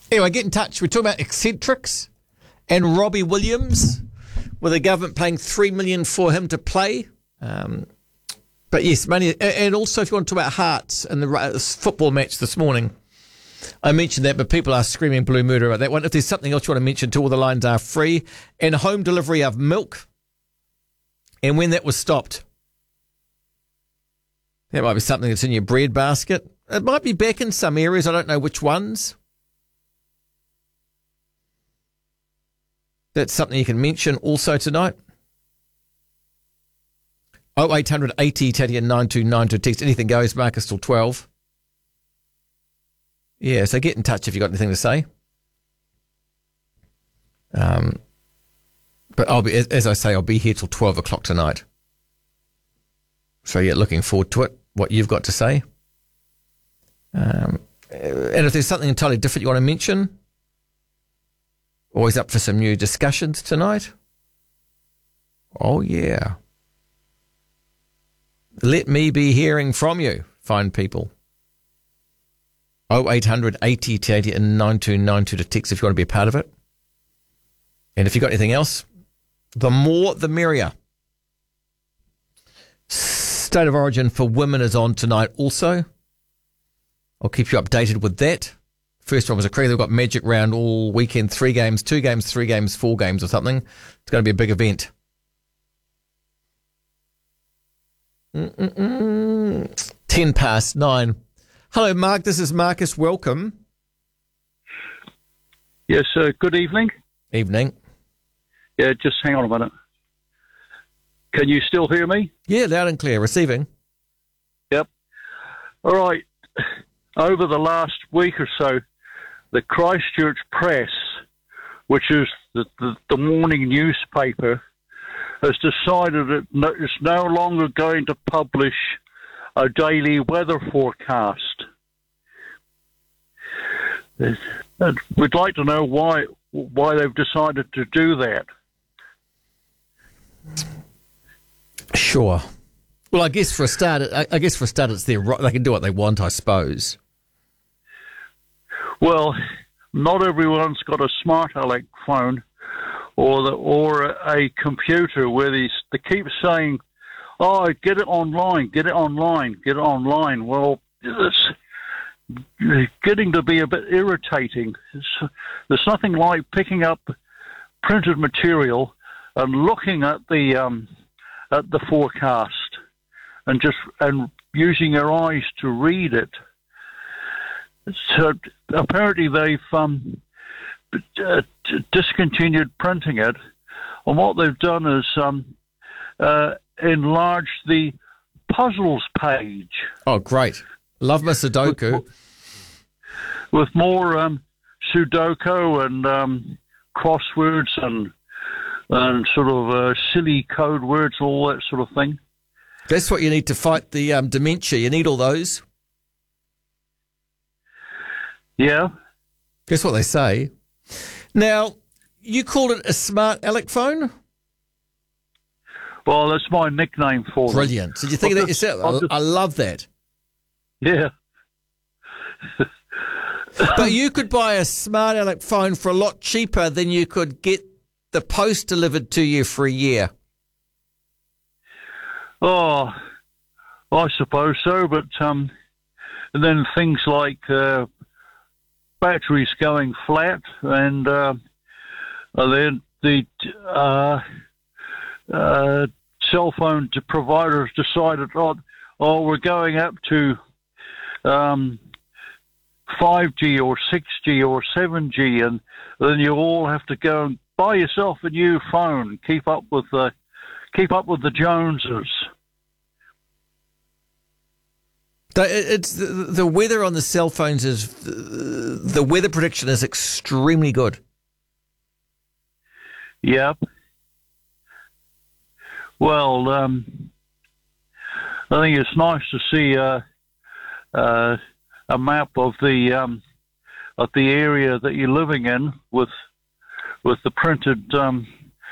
Anyway, get in touch. We're talking about eccentrics and Robbie Williams, with the government paying $3 million for him to play. But yes, money. And also, if you want to talk about Hearts and the football match this morning, I mentioned that, but people are screaming blue murder about that one. If there's something else you want to mention, all the lines are free. And home delivery of milk, and when that was stopped. That might be something that's in your bread basket. It might be back in some areas. I don't know which ones. That's something you can mention also tonight. 0800 80 Teddy and 9292 text. Anything goes, Marcus till 12. Yeah, so get in touch if you've got anything to say. But as I say, I'll be here till 12 o'clock tonight. So yeah, looking forward to it, what you've got to say. And if there's something entirely different you want to mention, always up for some new discussions tonight. Oh, yeah. Let me be hearing from you, fine people. 0800 80 80 and 9292 to text if you want to be a part of it. And if you've got anything else, the more the merrier. State of Origin for women is on tonight also. I'll keep you updated with that. First one was a crazy. They've got Magic Round all weekend. 3 games, 2 games, 3 games, 4 games or something. It's going to be a big event. 9:10. Hello, Mark. This is Marcus. Welcome. Yes, good evening. Evening. Yeah, just hang on a minute. Can you still hear me? Yeah, loud and clear. Receiving. Yep. All right. Over the last week or so, the Christchurch Press, which is the morning newspaper, has decided it's no longer going to publish a daily weather forecast. We'd like to know why they've decided to do that. Sure. Well, I guess for a start, it's their right. They can do what they want, I suppose. Well, not everyone's got a smart electric phone or a computer where they keep saying, "Oh, get it online, get it online, get it online." Well, it's getting to be a bit irritating. There's nothing like picking up printed material and looking at the forecast and using your eyes to read it. So apparently they've discontinued printing it, and what they've done is enlarged the puzzles page. Oh, great! Love my Sudoku. With more Sudoku and crosswords and sort of silly code words, all that sort of thing. That's what you need to fight the dementia. You need all those. Yeah. Guess what they say. Now, you called it a smart Alec phone? Well, that's my nickname for Brilliant. them. Did you think of that yourself? I love that. Yeah. But you could buy a smart Alec phone for a lot cheaper than you could get the post delivered to you for a year. Oh, I suppose so. But and then things like batteries going flat, and then the cell phone providers decided, we're going up to 5G or 6G or 7G, and then you all have to go and buy yourself a new phone. Keep up with the Joneses. It's the weather on the cell phones is the weather prediction is extremely good. Yep. Well, I think it's nice to see a map of the area that you're living in with the printed